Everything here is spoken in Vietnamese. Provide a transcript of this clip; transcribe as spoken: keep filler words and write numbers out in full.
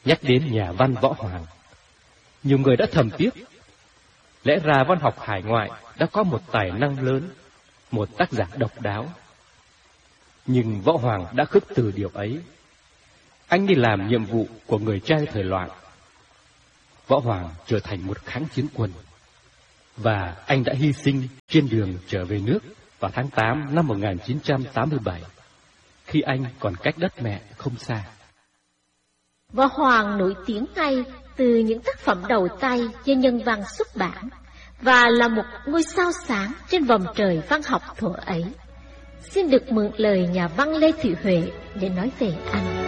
Nhắc đến nhà văn Võ Hoàng, nhiều người đã thầm tiếc, lẽ ra văn học hải ngoại đã có một tài năng lớn, một tác giả độc đáo. Nhưng Võ Hoàng đã khước từ điều ấy. Anh đi làm nhiệm vụ của người trai thời loạn. Võ Hoàng trở thành một kháng chiến quân, và anh đã hy sinh trên đường trở về nước vào tháng tám năm một nghìn chín trăm tám mươi bảy, khi anh còn cách đất mẹ không xa. Võ Hoàng nổi tiếng ngay từ những tác phẩm đầu tay do Nhân văn xuất bản, và là một ngôi sao sáng trên vòng trời văn học thuở ấy. Xin được mượn lời nhà văn Lê Thị Huệ để nói về anh.